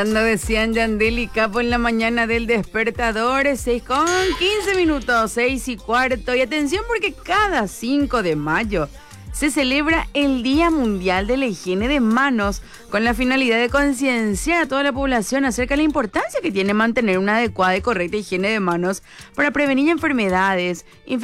Cuando decían Yandel y Capo en la mañana del despertador, 6:15, 6:15. Y atención porque cada 5 de mayo se celebra el Día Mundial de la Higiene de Manos con la finalidad de concienciar a toda la población acerca de la importancia que tiene mantener una adecuada y correcta higiene de manos para prevenir enfermedades,